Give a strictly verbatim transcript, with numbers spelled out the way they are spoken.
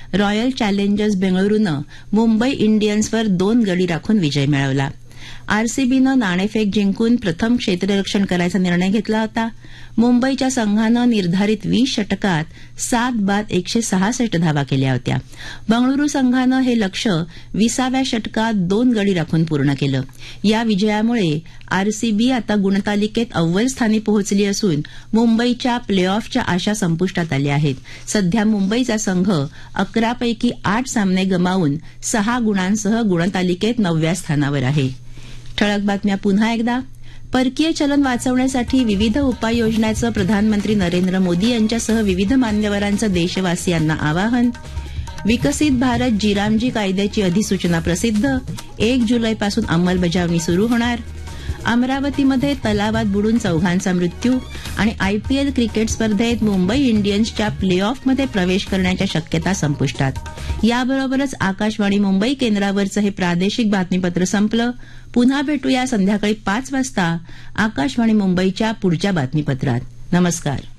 Royal challengers बेंगळुरूनं Mumbai इंडियन्सवर दोन गडी राखून विजय मिळवला. आरसीबीनं नाणेफेक जिंकून प्रथम क्षेत्ररक्षण करायचा निर्णय घेतला होता. मुंबईच्या संघानं निर्धारित वीस षटकात सात बाद एकशे सहासष्ट धावा केल्या होत्या. बंगळुरू संघानं हे लक्ष्य विसाव्या षटकात दोन गडी राखून पूर्ण केलं. या विजयामुळे आरसीबी आता गुणतालिकेत अव्वल स्थानी पोहोचली असून मुंबईच्या प्ले ऑफच्या आशा संपुष्टात आल्या आहेत. सध्या मुंबईचा संघ अकरापैकी आठ सामने गमावून सहा गुणांसह गुणतालिकेत नवव्या स्थानावर आहे. ठळक बातम्या पुन्हा एकदा. परकीय चलन वाचवण्यासाठी विविध उपाययोजनांचं प्रधानमंत्री नरेंद्र मोदी यांच्यासह विविध मान्यवरांचं देशवासियांना आवाहन. विकसित भारत जीरामजी कायद्याची अधिसूचना प्रसिद्ध. एक जुलैपासून अंमलबजावणी सुरू होणार. अमरावतीमध्ये तलावात बुडून चौघांचा मृत्यू. आणि आयपीएल क्रिकेट स्पर्धेत मुंबई इंडियन्सच्या प्ले ऑफमध्ये प्रवेश करण्याच्या शक्यता संपुष्टात. याबरोबरच आकाशवाणी मुंबई केंद्रावरचं हे प्रादेशिक बातमीपत्र संपलं. पुन्हा भेटूया संध्याकाळी पाच वाजता आकाशवाणी मुंबईच्या पुढच्या बातमीपत्रात. नमस्कार.